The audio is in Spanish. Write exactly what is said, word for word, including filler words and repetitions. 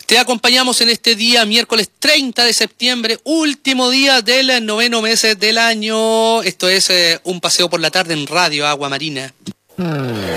Te acompañamos en este día, miércoles treinta de septiembre, último día del noveno mes del año. Esto es eh, un paseo por la tarde en Radio Agua Marina.